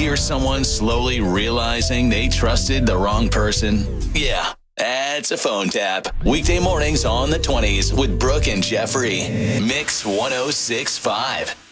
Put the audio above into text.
hear someone slowly realizing they trusted the wrong person? Yeah, that's a phone tap. Weekday mornings on the 20s with Brooke and Jeffrey. Mix 106.5.